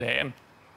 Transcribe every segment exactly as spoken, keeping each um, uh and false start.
der E M.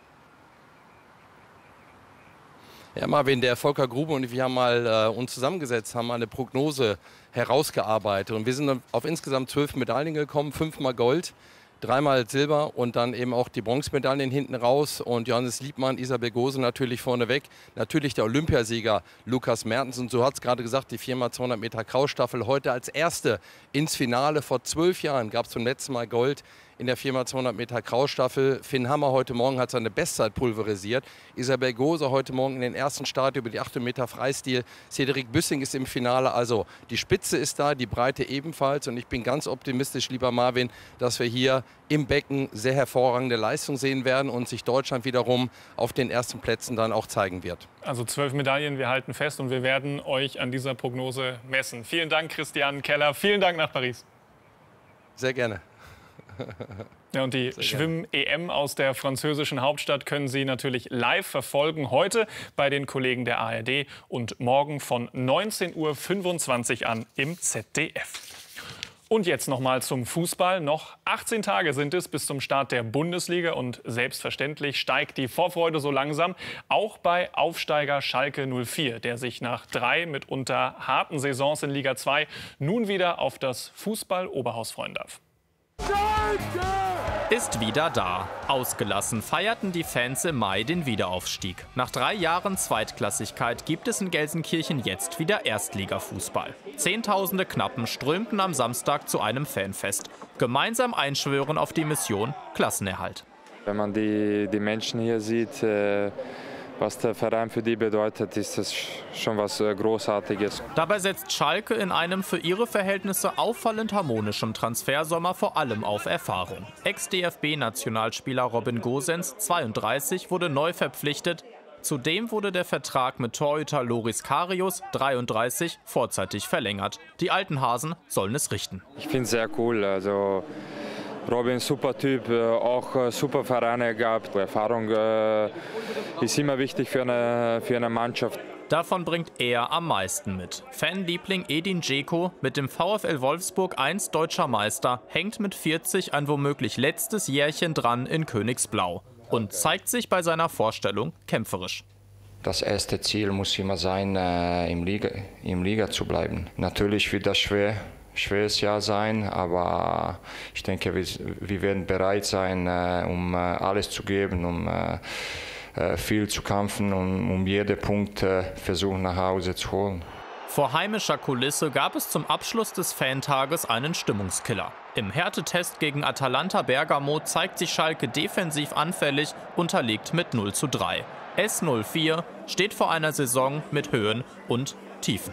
Ja, Marvin, der Volker Grube und wir haben mal äh, uns zusammengesetzt, haben mal eine Prognose herausgearbeitet. Und wir sind auf insgesamt zwölf Medaillen gekommen, fünfmal Gold, dreimal Silber und dann eben auch die Bronzemedaillen hinten raus. Und Johannes Liebmann, Isabel Gose natürlich vorneweg. Natürlich der Olympiasieger Lukas Mertens. Und so hat es gerade gesagt, die vier mal zweihundert Meter Kraulstaffel heute als erste ins Finale. Vor zwölf Jahren gab es zum letzten Mal Gold in der vier mal zweihundert Meter Kraulstaffel. Finn Hammer heute Morgen hat seine Bestzeit pulverisiert. Isabel Gose heute Morgen in den ersten Start über die achthundert Meter Freistil. Cedric Büssing ist im Finale. Also die Spitze ist da, die Breite ebenfalls. Und ich bin ganz optimistisch, lieber Marvin, dass wir hier im Becken sehr hervorragende Leistung sehen werden und sich Deutschland wiederum auf den ersten Plätzen dann auch zeigen wird. Also zwölf Medaillen, wir halten fest und wir werden euch an dieser Prognose messen. Vielen Dank, Christian Keller. Vielen Dank nach Paris. Sehr gerne. Ja, und die Schwimm-E M aus der französischen Hauptstadt können Sie natürlich live verfolgen. Heute bei den Kollegen der A R D und morgen von neunzehn Uhr fünfundzwanzig an im Z D F. Und jetzt noch mal zum Fußball. Noch achtzehn Tage sind es bis zum Start der Bundesliga. Und selbstverständlich steigt die Vorfreude so langsam. Auch bei Aufsteiger Schalke null vier, der sich nach drei mitunter harten Saisons in Liga zwei nun wieder auf das Fußball-Oberhaus freuen darf. Ist wieder da. Ausgelassen feierten die Fans im Mai den Wiederaufstieg. Nach drei Jahren Zweitklassigkeit gibt es in Gelsenkirchen jetzt wieder Erstligafußball. Zehntausende Knappen strömten am Samstag zu einem Fanfest. Gemeinsam einschwören auf die Mission Klassenerhalt. Wenn man die, die Menschen hier sieht, äh was der Verein für die bedeutet, ist das schon was Großartiges. Dabei setzt Schalke in einem für ihre Verhältnisse auffallend harmonischen Transfersommer vor allem auf Erfahrung. Ex-D F B-Nationalspieler Robin Gosens, zweiunddreißig, wurde neu verpflichtet. Zudem wurde der Vertrag mit Torhüter Loris Karius, dreiunddreißig, vorzeitig verlängert. Die alten Hasen sollen es richten. Ich finde es sehr cool. Also Robin, super Typ, auch super Vereine gehabt. Erfahrung äh, ist immer wichtig für eine, für eine Mannschaft. Davon bringt er am meisten mit. Fanliebling Edin Dzeko, mit dem VfL Wolfsburg einst deutscher Meister, hängt mit vierzig ein womöglich letztes Jährchen dran in Königsblau und zeigt sich bei seiner Vorstellung kämpferisch. Das erste Ziel muss immer sein, äh, im Liga, im Liga zu bleiben. Natürlich wird das schwer. Schweres Jahr sein, aber ich denke, wir, wir werden bereit sein, äh, um äh, alles zu geben, um äh, viel zu kämpfen und um jeden Punkt äh, versuchen nach Hause zu holen. Vor heimischer Kulisse gab es zum Abschluss des Fantages einen Stimmungskiller. Im Härtetest gegen Atalanta Bergamo zeigt sich Schalke defensiv anfällig, unterliegt mit null zu drei. S null vier steht vor einer Saison mit Höhen und Tiefen.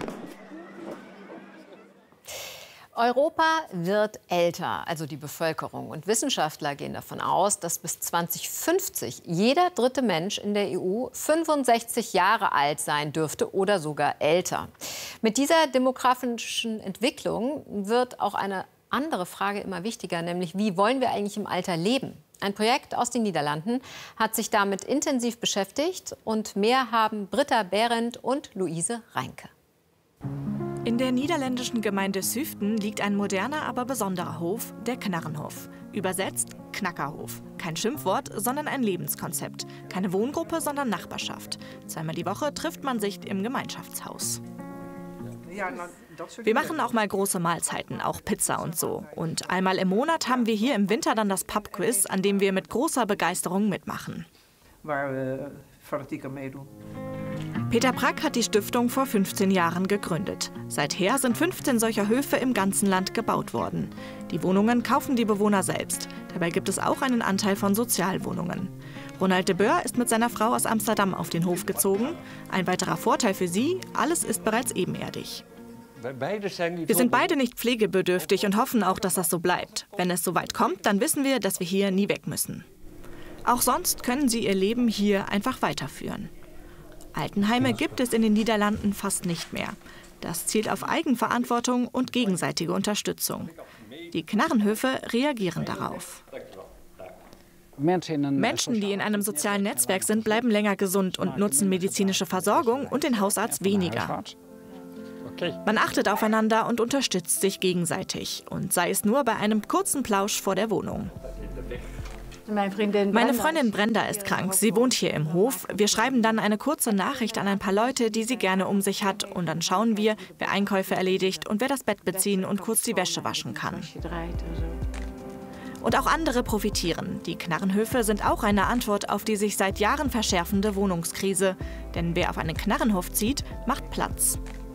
Europa wird älter, also die Bevölkerung. Und Wissenschaftler gehen davon aus, dass bis zweitausendfünfzig jeder dritte Mensch in der E U fünfundsechzig Jahre alt sein dürfte oder sogar älter. Mit dieser demografischen Entwicklung wird auch eine andere Frage immer wichtiger, nämlich wie wollen wir eigentlich im Alter leben? Ein Projekt aus den Niederlanden hat sich damit intensiv beschäftigt. Und mehr haben Britta Behrendt und Luise Reinke. In der niederländischen Gemeinde Süften liegt ein moderner, aber besonderer Hof, der Knarrenhof. Übersetzt Knackerhof. Kein Schimpfwort, sondern ein Lebenskonzept. Keine Wohngruppe, sondern Nachbarschaft. Zweimal die Woche trifft man sich im Gemeinschaftshaus. Wir machen auch mal große Mahlzeiten, auch Pizza und so. Und einmal im Monat haben wir hier im Winter dann das Pubquiz, an dem wir mit großer Begeisterung mitmachen. Peter Brack hat die Stiftung vor fünfzehn Jahren gegründet. Seither sind fünfzehn solcher Höfe im ganzen Land gebaut worden. Die Wohnungen kaufen die Bewohner selbst. Dabei gibt es auch einen Anteil von Sozialwohnungen. Ronald de Boer ist mit seiner Frau aus Amsterdam auf den Hof gezogen. Ein weiterer Vorteil für sie, alles ist bereits ebenerdig. Wir sind beide nicht pflegebedürftig und hoffen auch, dass das so bleibt. Wenn es soweit kommt, dann wissen wir, dass wir hier nie weg müssen. Auch sonst können sie ihr Leben hier einfach weiterführen. Altenheime gibt es in den Niederlanden fast nicht mehr. Das zielt auf Eigenverantwortung und gegenseitige Unterstützung. Die Knarrenhöfe reagieren darauf. Menschen, die in einem sozialen Netzwerk sind, bleiben länger gesund und nutzen medizinische Versorgung und den Hausarzt weniger. Man achtet aufeinander und unterstützt sich gegenseitig. Und sei es nur bei einem kurzen Plausch vor der Wohnung. Meine Freundin Brenda ist krank. Sie wohnt hier im Hof. Wir schreiben dann eine kurze Nachricht an ein paar Leute, die sie gerne um sich hat. Und dann schauen wir, wer Einkäufe erledigt und wer das Bett beziehen und kurz die Wäsche waschen kann. Und auch andere profitieren. Die Knarrenhöfe sind auch eine Antwort auf die sich seit Jahren verschärfende Wohnungskrise. Denn wer auf einen Knarrenhof zieht, macht Platz.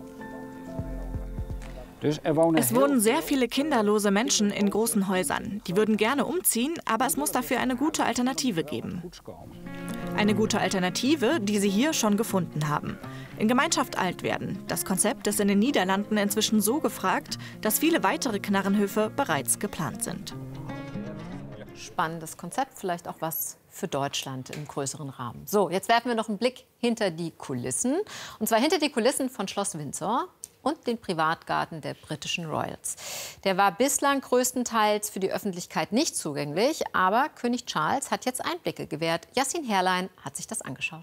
Es wohnen sehr viele kinderlose Menschen in großen Häusern. Die würden gerne umziehen, aber es muss dafür eine gute Alternative geben. Eine gute Alternative, die sie hier schon gefunden haben. In Gemeinschaft alt werden. Das Konzept ist in den Niederlanden inzwischen so gefragt, dass viele weitere Knarrenhöfe bereits geplant sind. Spannendes Konzept, vielleicht auch was für Deutschland im größeren Rahmen. So, jetzt werfen wir noch einen Blick hinter die Kulissen. Und zwar hinter die Kulissen von Schloss Windsor und den Privatgarten der britischen Royals. Der war bislang größtenteils für die Öffentlichkeit nicht zugänglich, aber König Charles hat jetzt Einblicke gewährt. Yassin Herrlein hat sich das angeschaut.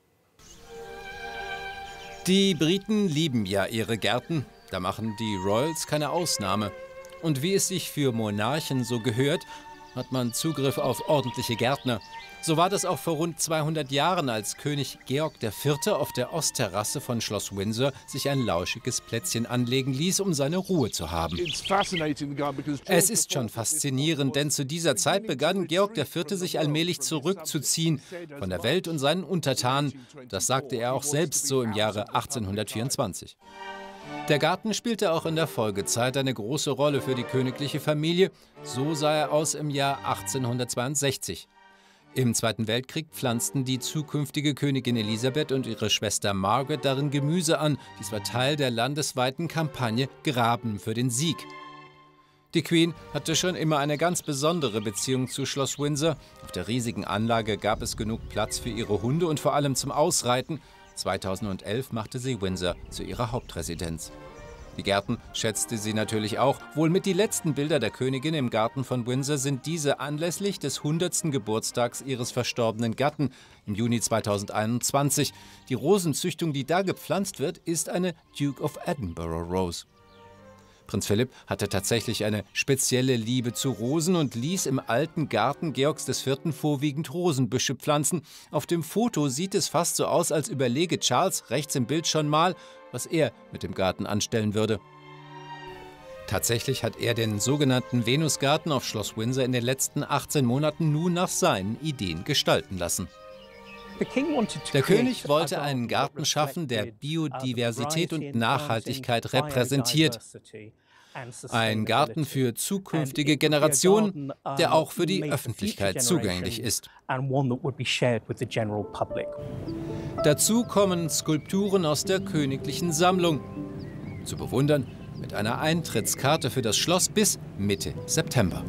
Die Briten lieben ja ihre Gärten. Da machen die Royals keine Ausnahme. Und wie es sich für Monarchen so gehört, hat man Zugriff auf ordentliche Gärtner. So war das auch vor rund zweihundert Jahren, als König Georg der Vierte auf der Ostterrasse von Schloss Windsor sich ein lauschiges Plätzchen anlegen ließ, um seine Ruhe zu haben. Es ist schon faszinierend, denn zu dieser Zeit begann Georg der Vierte sich allmählich zurückzuziehen von der Welt und seinen Untertanen. Das sagte er auch selbst so im Jahre achtzehnhundertvierundzwanzig. Der Garten spielte auch in der Folgezeit eine große Rolle für die königliche Familie. So sah er aus im Jahr achtzehnhundertzweiundsechzig. Im Zweiten Weltkrieg pflanzten die zukünftige Königin Elisabeth und ihre Schwester Margaret darin Gemüse an. Dies war Teil der landesweiten Kampagne Graben für den Sieg. Die Queen hatte schon immer eine ganz besondere Beziehung zu Schloss Windsor. Auf der riesigen Anlage gab es genug Platz für ihre Hunde und vor allem zum Ausreiten. zweitausendelf machte sie Windsor zu ihrer Hauptresidenz. Die Gärten schätzte sie natürlich auch. Wohl mit die letzten Bilder der Königin im Garten von Windsor sind diese anlässlich des hundertsten Geburtstags ihres verstorbenen Gatten im Juni zweitausendeinundzwanzig. Die Rosenzüchtung, die da gepflanzt wird, ist eine Duke of Edinburgh Rose. Prinz Philipp hatte tatsächlich eine spezielle Liebe zu Rosen und ließ im alten Garten Georgs des Vierten vorwiegend Rosenbüsche pflanzen. Auf dem Foto sieht es fast so aus, als überlege Charles rechts im Bild schon mal, was er mit dem Garten anstellen würde. Tatsächlich hat er den sogenannten Venusgarten auf Schloss Windsor in den letzten achtzehn Monaten nun nach seinen Ideen gestalten lassen. Der König wollte einen Garten schaffen, der Biodiversität und Nachhaltigkeit repräsentiert. Ein Garten für zukünftige Generationen, der auch für die Öffentlichkeit zugänglich ist. Dazu kommen Skulpturen aus der königlichen Sammlung. Zu bewundern mit einer Eintrittskarte für das Schloss bis Mitte September.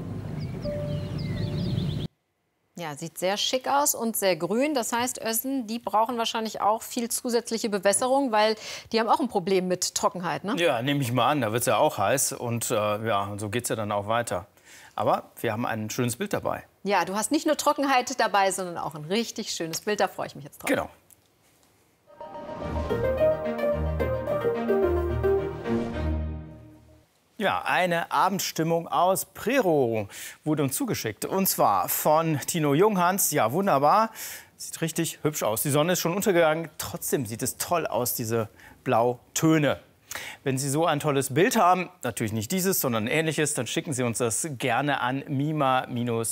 Ja, sieht sehr schick aus und sehr grün. Das heißt, Özden, die brauchen wahrscheinlich auch viel zusätzliche Bewässerung, weil die haben auch ein Problem mit Trockenheit, ne? Ja, nehme ich mal an. Da wird es ja auch heiß und äh, ja, so geht es ja dann auch weiter. Aber wir haben ein schönes Bild dabei. Ja, du hast nicht nur Trockenheit dabei, sondern auch ein richtig schönes Bild. Da freue ich mich jetzt drauf. Genau. Ja, eine Abendstimmung aus Prerow wurde uns zugeschickt. Und zwar von Tino Junghans. Ja, wunderbar. Sieht richtig hübsch aus. Die Sonne ist schon untergegangen. Trotzdem sieht es toll aus, diese Blautöne. Wenn Sie so ein tolles Bild haben, natürlich nicht dieses, sondern ein ähnliches, dann schicken Sie uns das gerne an mima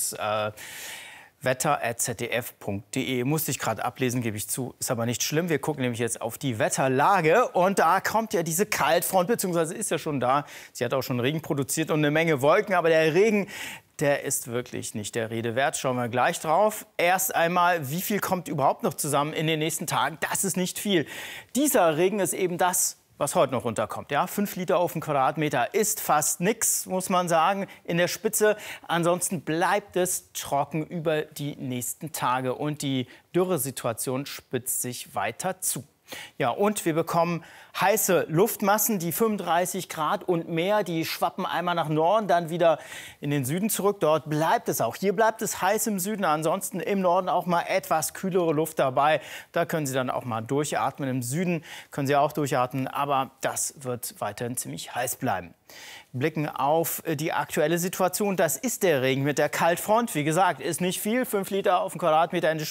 wetter at z d f punkt d e. Musste ich gerade ablesen, gebe ich zu. Ist aber nicht schlimm. Wir gucken nämlich jetzt auf die Wetterlage. Und da kommt ja diese Kaltfront, beziehungsweise ist ja schon da. Sie hat auch schon Regen produziert und eine Menge Wolken. Aber der Regen, der ist wirklich nicht der Rede wert. Schauen wir gleich drauf. Erst einmal, wie viel kommt überhaupt noch zusammen in den nächsten Tagen? Das ist nicht viel. Dieser Regen ist eben das, was heute noch runterkommt. Ja, fünf Liter auf den Quadratmeter ist fast nichts, muss man sagen, in der Spitze. Ansonsten bleibt es trocken über die nächsten Tage und die Dürresituation spitzt sich weiter zu. Ja, und wir bekommen heiße Luftmassen, die fünfunddreißig Grad und mehr, die schwappen einmal nach Norden, dann wieder in den Süden zurück. Dort bleibt es auch. Hier bleibt es heiß im Süden, ansonsten im Norden auch mal etwas kühlere Luft dabei. Da können Sie dann auch mal durchatmen. Im Süden können Sie auch durchatmen, aber das wird weiterhin ziemlich heiß bleiben. Blicken auf die aktuelle Situation. Das ist der Regen mit der Kaltfront. Wie gesagt, ist nicht viel. fünf Liter auf den Quadratmeter Ende